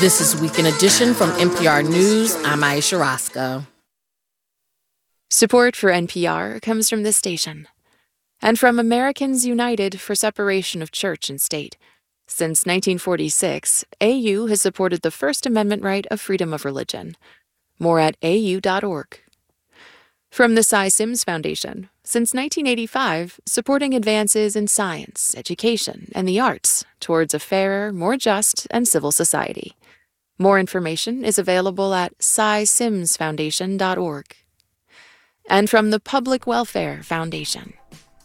This is Weekend Edition from NPR News. I'm Aisha Roscoe. Support for NPR comes from this station and from Americans United for Separation of Church and State. Since 1946, AU has supported the First Amendment right of freedom of religion. More at au.org. From the Cy Sims Foundation, since 1985, supporting advances in science, education, and the arts towards a fairer, more just, and civil society. More information is available at cysimsfoundation.org. And from the Public Welfare Foundation.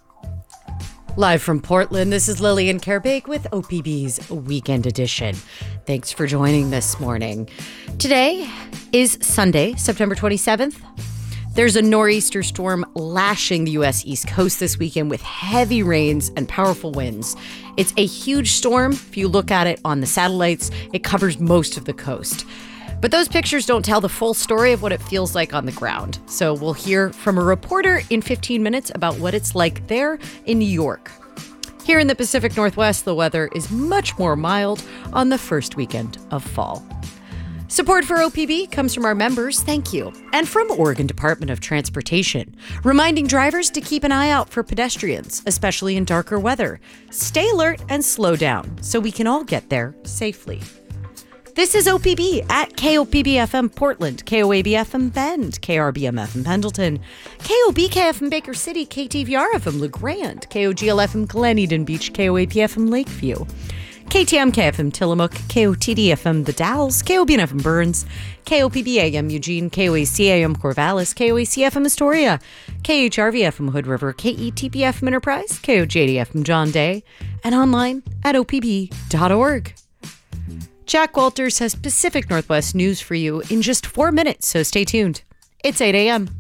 Live from Portland, this is Lillian Kerbeek with OPB's Weekend Edition. Thanks for joining this morning. Today is Sunday, September 27th. There's a nor'easter storm lashing the U.S. East Coast this weekend with heavy rains and powerful winds. It's a huge storm. If you look at it on the satellites, it covers most of the coast. But those pictures don't tell the full story of what it feels like on the ground. So we'll hear from a reporter in 15 minutes about what it's like there in New York. Here in the Pacific Northwest, the weather is much more mild on the first weekend of fall. Support for OPB comes from our members, thank you, and from Oregon Department of Transportation, reminding drivers to keep an eye out for pedestrians, especially in darker weather. Stay alert and slow down so we can all get there safely. This is OPB at KOPB-FM Portland, KOAB-FM Bend, KRBM-FM Pendleton, KOBK-FM Baker City, KTVR-FM LeGrand, KOGL-FM Glen Eden Beach, KOAP-FM Lakeview, KTMK-FM Tillamook, KOTD-FM The Dalles, KOBN-FM Burns, KOPB-AM Eugene, KOAC-AM Corvallis, KOAC-FM Astoria, KHRV-FM Hood River, KETP-FM Enterprise, KOJD-FM John Day, and online at opb.org. Jack Walters has Pacific Northwest news for you in just 4 minutes, so stay tuned. It's 8 a.m.